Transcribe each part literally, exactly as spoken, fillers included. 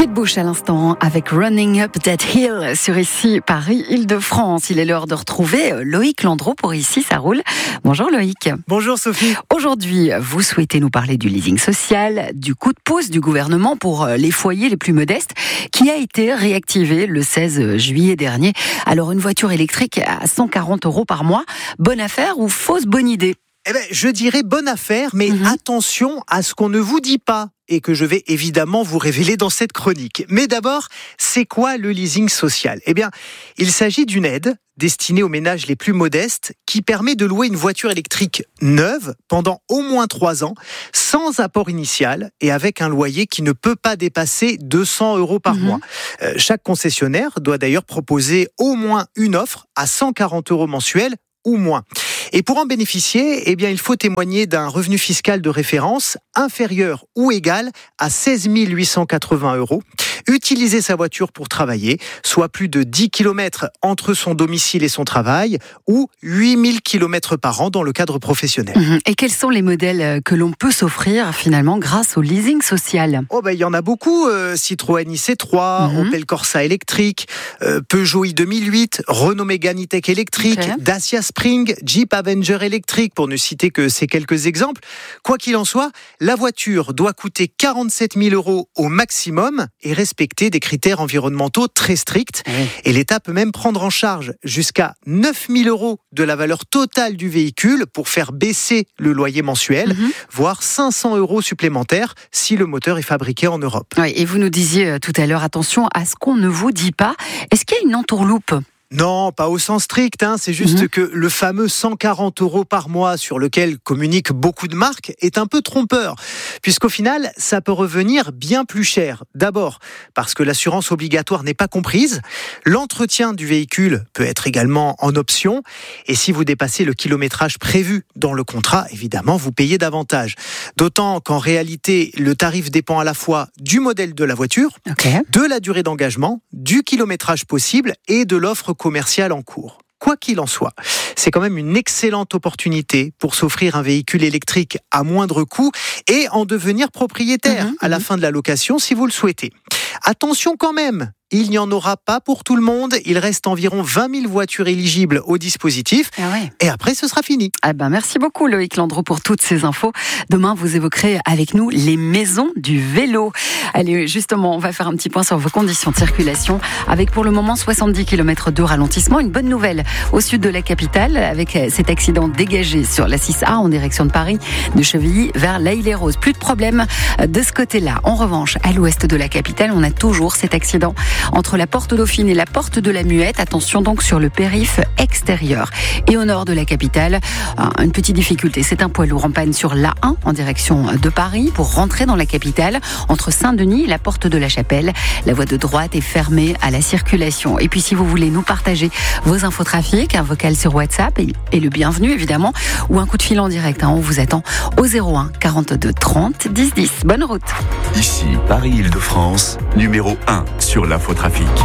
Kate Bush à l'instant avec Running Up That Hill sur Ici Paris Île-de-France. Il est l'heure de retrouver Loïc Landreau pour Ici ça roule. Bonjour Loïc. Bonjour Sophie. Aujourd'hui, vous souhaitez nous parler du leasing social, du coup de pouce du gouvernement pour les foyers les plus modestes qui a été réactivé le seize juillet dernier. Alors une voiture électrique à cent quarante euros par mois, bonne affaire ou fausse bonne idée ? Eh ben, je dirais bonne affaire, mais mmh. attention à ce qu'on ne vous dit pas et que je vais évidemment vous révéler dans cette chronique. Mais d'abord, c'est quoi le leasing social ? Eh bien, il s'agit d'une aide destinée aux ménages les plus modestes qui permet de louer une voiture électrique neuve pendant au moins trois ans, sans apport initial et avec un loyer qui ne peut pas dépasser deux cents euros par mmh. mois. Euh, chaque concessionnaire doit d'ailleurs proposer au moins une offre à cent quarante euros mensuels ou moins. Et pour en bénéficier, eh bien, il faut témoigner d'un revenu fiscal de référence inférieur ou égal à seize mille huit cent quatre-vingts euros. Utiliser sa voiture pour travailler, soit plus de dix kilomètres entre son domicile et son travail, ou huit mille kilomètres par an dans le cadre professionnel. Et quels sont les modèles que l'on peut s'offrir finalement grâce au leasing social ? Oh ben, il y en a beaucoup, euh, Citroën I C trois, mm-hmm. Opel Corsa électrique, euh, Peugeot i deux mille huit, Renault Mégane E-Tech électrique, okay. Dacia Spring, Jeep Avenger électrique, pour ne citer que ces quelques exemples. Quoi qu'il en soit, la voiture doit coûter quarante-sept mille euros au maximum et respecter des critères environnementaux très stricts. Mmh. Et l'État peut même prendre en charge jusqu'à neuf mille euros de la valeur totale du véhicule pour faire baisser le loyer mensuel, mmh. voire cinq cents euros supplémentaires si le moteur est fabriqué en Europe. Oui, et vous nous disiez tout à l'heure, attention à ce qu'on ne vous dit pas. Est-ce qu'il y a une entourloupe ? Non, pas au sens strict, hein. C'est juste mmh. que le fameux cent quarante euros par mois sur lequel communiquent beaucoup de marques est un peu trompeur, puisqu'au final, ça peut revenir bien plus cher. D'abord, parce que l'assurance obligatoire n'est pas comprise, l'entretien du véhicule peut être également en option, et si vous dépassez le kilométrage prévu dans le contrat, évidemment, vous payez davantage. D'autant qu'en réalité, le tarif dépend à la fois du modèle de la voiture, okay. de la durée d'engagement, du kilométrage possible et de l'offre commercial en cours. Quoi qu'il en soit, c'est quand même une excellente opportunité pour s'offrir un véhicule électrique à moindre coût et en devenir propriétaire mmh, à la mmh. fin de la location si vous le souhaitez. Attention quand même, il n'y en aura pas pour tout le monde. Il reste environ vingt mille voitures éligibles au dispositif. Ah ouais. Et après, ce sera fini. Ah ben, merci beaucoup Loïc Landreau pour toutes ces infos. Demain, vous évoquerez avec nous les maisons du vélo. Allez, justement, on va faire un petit point sur vos conditions de circulation. Avec pour le moment soixante-dix kilomètres de ralentissement. Une bonne nouvelle au sud de la capitale avec cet accident dégagé sur la six A en direction de Paris, de Chevilly vers La Île-et-Rose. Plus de problème de ce côté-là. En revanche, à l'ouest de la capitale, on a toujours cet accident entre la porte Dauphine et la porte de la Muette. Attention donc sur le périph' extérieur. Et au nord de la capitale, une petite difficulté. C'est un poids lourd en panne sur l'A un en direction de Paris pour rentrer dans la capitale. Entre Saint-Denis et la porte de la Chapelle, la voie de droite est fermée à la circulation. Et puis si vous voulez nous partager vos infotrafics, un vocal sur WhatsApp est le bienvenu évidemment, ou un coup de fil en direct. On vous attend au zéro un quarante-deux trente dix dix. Bonne route. Ici Paris Île-de-France, numéro un sur l'infotrafic.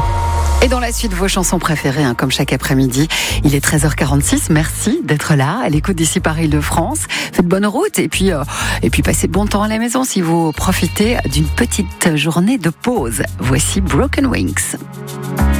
Et dans la suite, vos chansons préférées, hein, comme chaque après-midi. Il est treize heures quarante-six. Merci d'être là, à l'écoute d'Ici Paris Île-de-France. Faites bonne route et puis, euh, et puis passez bon temps à la maison si vous profitez d'une petite journée de pause. Voici Broken Wings.